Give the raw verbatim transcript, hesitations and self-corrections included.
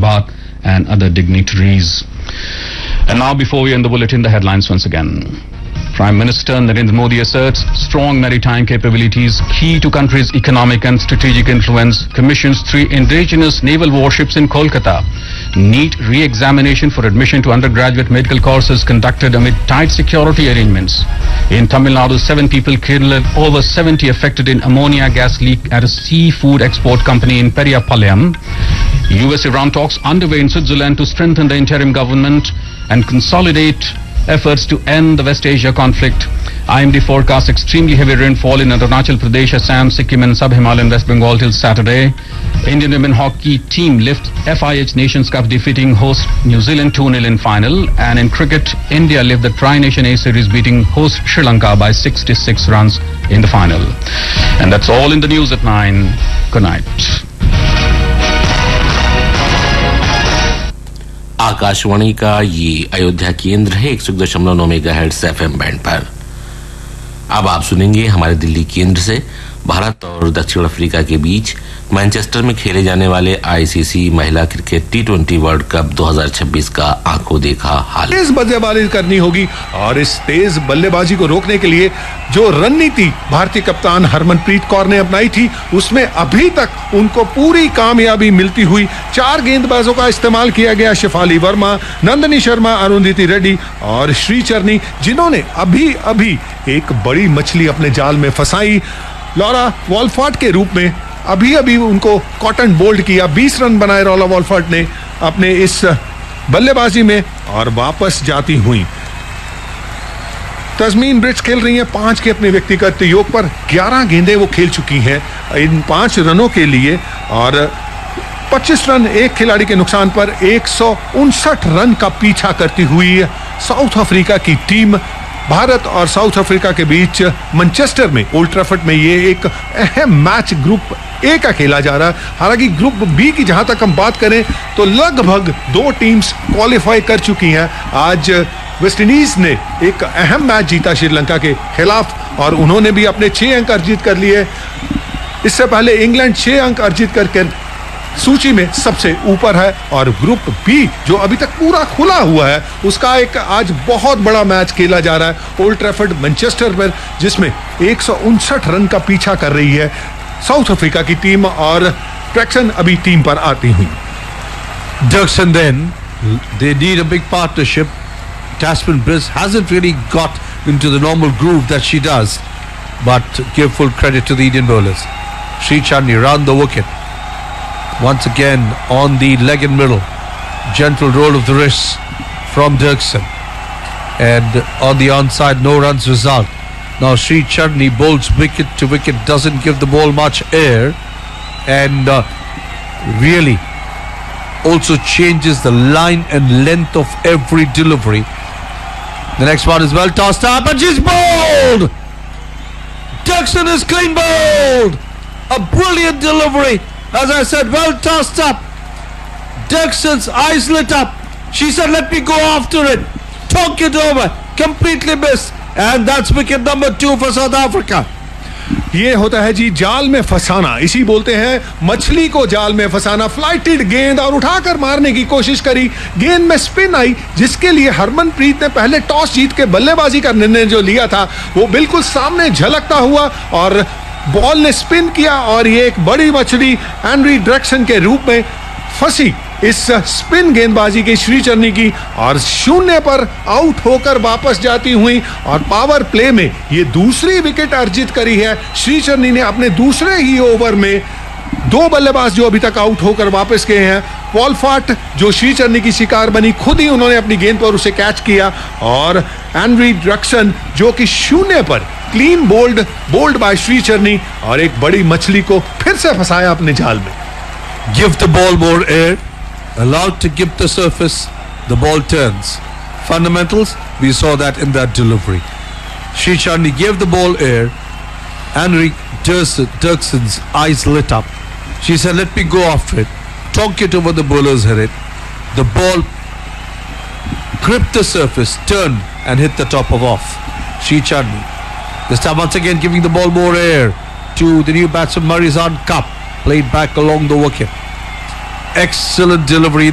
Bath and other dignitaries. And now, before we end the bulletin, the headlines once again. Prime Minister Narendra Modi asserts strong maritime capabilities key to country's economic and strategic influence, commissions three indigenous naval warships in Kolkata. NEET re-examination for admission to undergraduate medical courses conducted amid tight security arrangements. In Tamil Nadu, seven people killed, over seventy affected in ammonia gas leak at a seafood export company in Periyapalayam. U S Iran talks underway in Switzerland to strengthen the interim government and consolidate efforts to end the West Asia conflict. I M D forecasts extremely heavy rainfall in Arunachal Pradesh, Assam, Sikkim and Sub-Himalayan West Bengal till Saturday. Indian women hockey team lift F I H Nations Cup, defeating host New Zealand two nil in final. And in cricket, India lift the Tri-Nation A series, beating host Sri Lanka by sixty-six runs in the final. And that's all in the news at nine. Good night. Akashvani का ये अयोध्या केंद्र है एक सौ दशमलव नौ megahertz FM band पर। अब आप सुनेंगे हमारे दिल्ली केंद्र से भारत और दक्षिण अफ्रीका के बीच मैनचेस्टर में खेले जाने वाले आईसीसी महिला cricket T twenty world cup दो हज़ार छब्बीस का आंखों देखा हाल। तेज बल्लेबाजी करनी होगी और इस तेज बल्लेबाजी को रोकने के लिए जो रणनीति भारतीय कप्तान हरमनप्रीत कौर ने अपनाई थी, उसमें अभी तक उनको पूरी कामयाबी मिलती हुई। चार गेंदबाजों का इस्तेमाल किया गया, शेफाली वर्मा, नंदनी शर्मा, अरुंधति रेड्डी और श्रीचरनी, जिन्होंने अभी अभी एक बड़ी मछली अपने जाल में फंसाई। लॉरा वॉलफॉर्ट के रूप में अभी अभी उनको कॉटन बोल्ड किया। बीस रन बनाए लॉरा वॉलफॉर्ट ने अपने इस बल्लेबाजी में और वापस जाती हुई। तस्मीन ब्रिज खेल रही हैं पांच के अपने व्यक्तिगत योग पर। ग्यारह गेंदें वो खेल चुकी हैं इन पांच रनों के लिए और पच्चीस रन एक खिलाड़ी के नुकसान पर एक सौ उनसठ रन का पीछा करती हुई साउथ अफ्रीका की टीम। भारत और साउथ अफ्रीका के बीच मैनचेस्टर में ओल्ड ट्रैफर्ड में ये एक अहम मैच ग्रुप ए का खेला जा रहा है। हालांकि ग्रुप बी की जहां तक हम बात करें तो लगभग दो टीम्स क्वालिफाई कर चुकी हैं। आज वेस्ट इंडीज ने एक अहम मैच जीता श्रीलंका के खिलाफ और उन्होंने भी अपने छह अंक अर्जित कर लिए। इससे पहले इंग्लैंड छह अंक अर्जित करके सूची में सबसे ऊपर है और ग्रुप बी जो अभी तक पूरा खुला हुआ है, उसका एक आज बहुत बड़ा मैच खेला जा रहा है ओल्ड ट्रैफर्ड मैनचेस्टर पर, जिसमें एक सौ उनसठ रन का पीछा कर रही है साउथ अफ्रीका की टीम और ट्रैक्सन अभी टीम पर आती हुई। Dirksen then, they need a big partnership. Tasman Briz hasn't really got into the normal groove that she does, but give full credit to the Indian bowlers. Sri Chandi round the wicket. Once again on the leg and middle, gentle roll of the wrists from Dirksen, and on the onside no runs result. Now Sri Chandi bowls wicket to wicket, doesn't give the ball much air, and uh, really also changes the line and length of every delivery. The next one is well tossed up and she's bowled. Dirksen is clean bowled. A brilliant delivery. As I said, well tossed up. Dirksen's eyes lit up. She said, let me go after it. Talk it over. Completely missed. And that's wicket number two for South Africa. ये होता है जी जाल में फंसाना, इसी बोलते हैं मछली को जाल में फंसाना। फ्लाइटेड गेंद और उठाकर मारने की कोशिश करी, गेंद में स्पिन आई, जिसके लिए हरमनप्रीत ने पहले टॉस जीत के बल्लेबाजी का निर्णय जो लिया था वो बिल्कुल सामने झलकता हुआ और बॉल ने स्पिन किया और ये एक बड़ी मछली एंड्री ड्रैक्सन के रूप में फंसी इस स्पिन गेंदबाजी की श्रीचरनी की और शून्य पर आउट होकर वापस जाती हुई और पावर प्ले में ये दूसरी विकेट अर्जित करी है श्रीचरनी ने अपने दूसरे ही ओवर में। दो बल्लेबाज जो अभी तक आउट होकर वापस गए हैं, वॉलफॉर्ट जो श्रीचरनी की शिकार बनी, खुद ही उन्होंने अपनी गेंद पर उसे कैच किया, और एंड्री ड्रैक्सन जो कि शून्य पर क्लीन बोल्ड बोल्ड बाय श्रीचरनी और एक बड़ी मछली को फिर से फंसाया अपने जाल में। Give the ball more air, allowed to give the surface, the ball turns. Fundamentals, we saw that in that delivery. Sri Chandi gave the ball air. Henrik Dirksen's eyes lit up. She said, let me go after it. Tonk it over the bowler's head. The ball gripped the surface, turned and hit the top of off. Sri Chandi. This time once again giving the ball more air to the new batsman Marizan Cup. Played back along the wicket. Excellent delivery.